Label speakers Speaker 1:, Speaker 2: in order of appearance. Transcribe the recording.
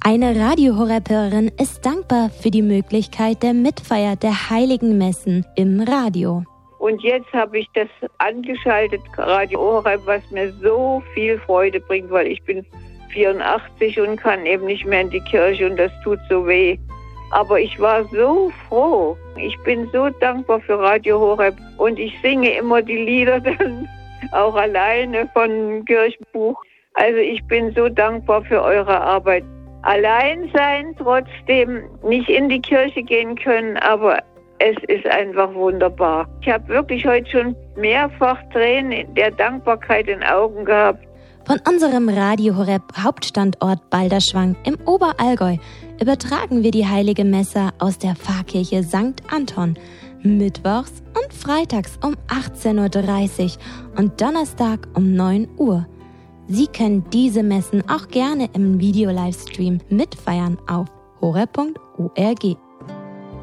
Speaker 1: Eine Radio Horeb-Hörerin ist dankbar für die Möglichkeit der Mitfeier der Heiligen Messen im Radio.
Speaker 2: Und jetzt habe ich das angeschaltet, Radio Horeb, was mir so viel Freude bringt, weil ich bin 84 und kann eben nicht mehr in die Kirche und das tut so weh. Aber ich war so froh. Ich bin so dankbar für Radio Horeb und ich singe immer die Lieder dann auch alleine von Kirchenbuch. Also ich bin so dankbar für eure Arbeit. Allein sein, trotzdem nicht in die Kirche gehen können, aber es ist einfach wunderbar. Ich habe wirklich heute schon mehrfach Tränen der Dankbarkeit in den Augen gehabt.
Speaker 1: Von unserem Radio Horeb Hauptstandort Balderschwang im Oberallgäu übertragen wir die Heilige Messe aus der Pfarrkirche St. Anton mittwochs und freitags um 18.30 Uhr und Donnerstag um 9 Uhr. Sie können diese Messen auch gerne im Video-Livestream mitfeiern auf horeb.org.